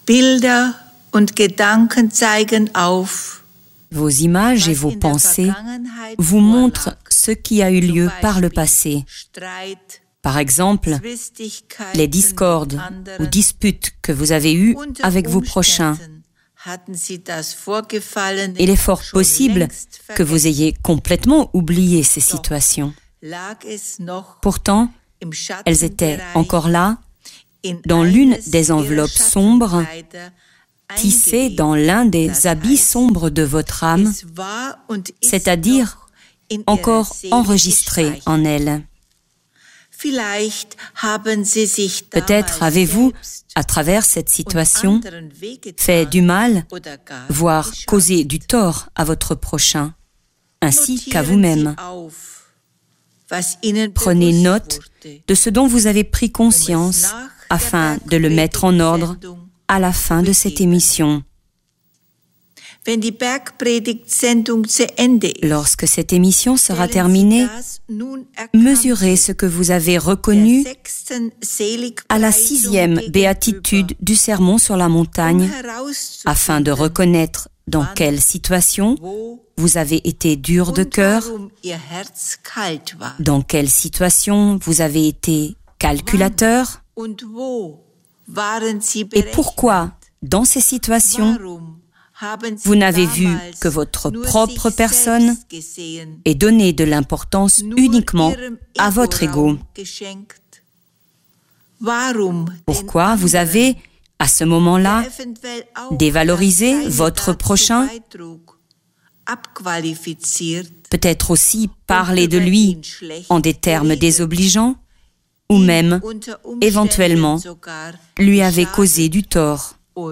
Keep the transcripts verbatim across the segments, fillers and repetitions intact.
Bilder und Gedanken zeigen auf, Vos images et vos pensées vous montrent ce qui a eu lieu par le passé. Par exemple, les discordes ou disputes que vous avez eues avec vos prochains. Il est fort possible que vous ayez complètement oublié ces situations. Pourtant, elles étaient encore là, dans l'une des enveloppes sombres, tissées dans l'un des habits sombres de votre âme, c'est-à-dire encore enregistrées en elle. Peut-être avez-vous, à travers cette situation, fait du mal, voire causé du tort à votre prochain, ainsi qu'à vous-même. Prenez note de ce dont vous avez pris conscience afin de le mettre en ordre à la fin de cette émission. Lorsque cette émission sera terminée, mesurez ce que vous avez reconnu à la sixième béatitude du Sermon sur la montagne, afin de reconnaître dans quelle situation vous avez été dur de cœur, dans quelle situation vous avez été calculateur, et pourquoi, dans ces situations, vous n'avez vu que votre propre personne et donné de l'importance uniquement à votre ego. Pourquoi vous avez, à ce moment-là, dévalorisé votre prochain, peut-être aussi parler de lui en des termes désobligeants, ou même, éventuellement, lui avez causé du tort.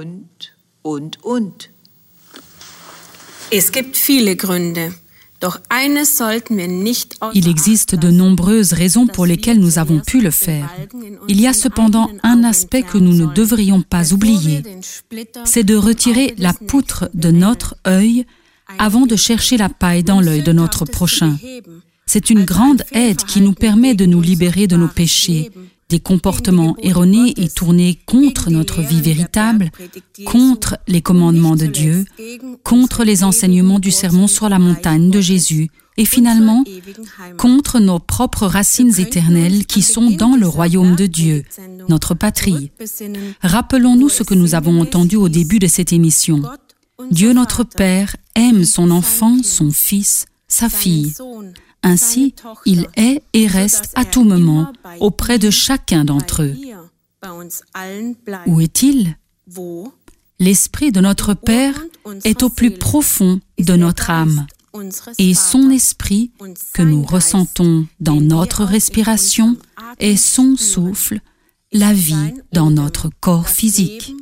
Il existe de nombreuses raisons pour lesquelles nous avons pu le faire. Il y a cependant un aspect que nous ne devrions pas oublier. C'est de retirer la poutre de notre œil avant de chercher la paille dans l'œil de notre prochain. C'est une grande aide qui nous permet de nous libérer de nos péchés, des comportements erronés et tournés contre notre vie véritable, contre les commandements de Dieu, contre les enseignements du Sermon sur la montagne de Jésus et finalement contre nos propres racines éternelles qui sont dans le royaume de Dieu, notre patrie. Rappelons-nous ce que nous avons entendu au début de cette émission. Dieu notre Père aime son enfant, son fils, sa fille. Ainsi, il est et reste à tout moment auprès de chacun d'entre eux. Où est-il? L'esprit de notre Père est au plus profond de notre âme, et son esprit, que nous ressentons dans notre respiration, est son souffle, la vie dans notre corps physique.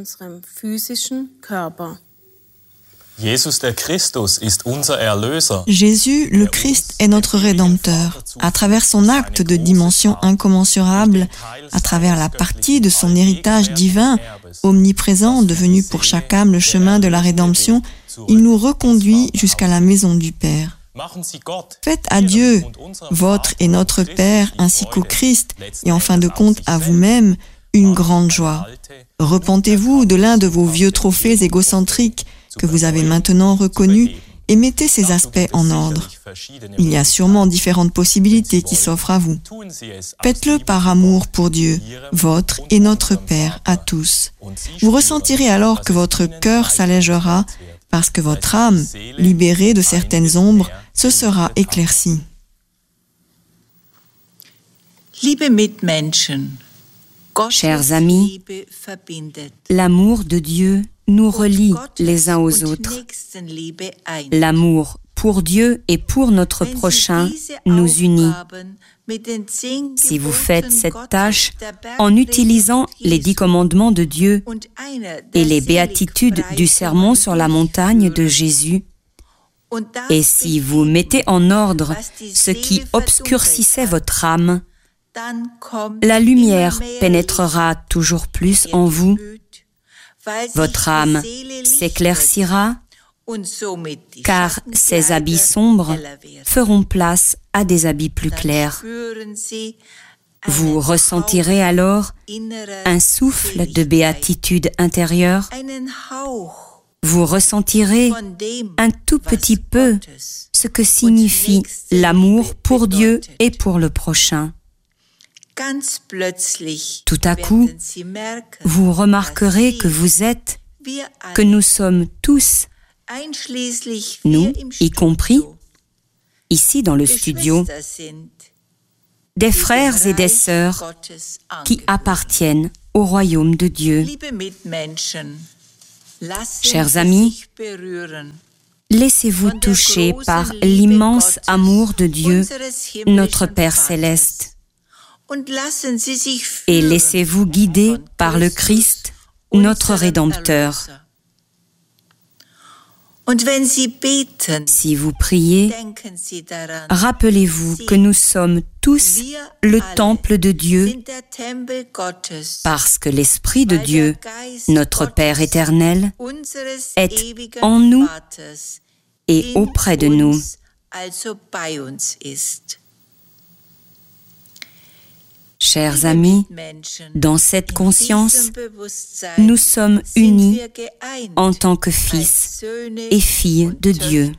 Jésus, le Christ, est notre Rédempteur. À travers son acte de dimension incommensurable, à travers la partie de son héritage divin, omniprésent, devenu pour chaque âme le chemin de la rédemption, il nous reconduit jusqu'à la maison du Père. Faites à Dieu, votre et notre Père, ainsi qu'au Christ, et en fin de compte à vous-même, une grande joie. Repentez-vous de l'un de vos vieux trophées égocentriques que vous avez maintenant reconnus et mettez ces aspects en ordre. Il y a sûrement différentes possibilités qui s'offrent à vous. Faites-le par amour pour Dieu, votre et notre Père à tous. Vous ressentirez alors que votre cœur s'allégera parce que votre âme, libérée de certaines ombres, se sera éclaircie. Chers amis, l'amour de Dieu nous relie les uns aux autres. L'amour pour Dieu et pour notre prochain nous unit. Si vous faites cette tâche en utilisant les dix commandements de Dieu et les béatitudes du Sermon sur la montagne de Jésus, et si vous mettez en ordre ce qui obscurcissait votre âme, la lumière pénétrera toujours plus en vous, votre âme s'éclaircira, car ces habits sombres feront place à des habits plus clairs. Vous ressentirez alors un souffle de béatitude intérieure. Vous ressentirez un tout petit peu ce que signifie l'amour pour Dieu et pour le prochain. Tout à coup, vous remarquerez que vous êtes, que nous sommes tous, nous y compris, ici dans le studio, des frères et des sœurs qui appartiennent au royaume de Dieu. Chers amis, laissez-vous toucher par l'immense amour de Dieu, notre Père céleste, et laissez-vous guider par le Christ, notre Rédempteur. Si vous priez, rappelez-vous que nous sommes tous le temple de Dieu parce que l'Esprit de Dieu, notre Père éternel, est en nous et auprès de nous. Chers amis, dans cette conscience, nous sommes unis en tant que fils et filles de Dieu.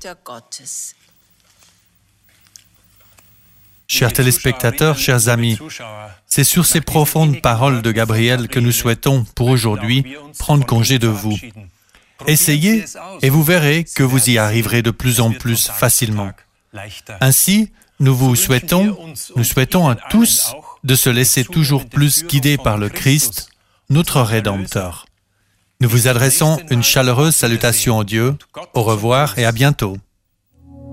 Chers téléspectateurs, chers amis, c'est sur ces profondes paroles de Gabriel que nous souhaitons, pour aujourd'hui, prendre congé de vous. Essayez et vous verrez que vous y arriverez de plus en plus facilement. Ainsi, nous vous souhaitons, nous souhaitons à tous de se laisser toujours plus guider par le Christ, notre Rédempteur. Nous vous adressons une chaleureuse salutation en Dieu. Au revoir et à bientôt.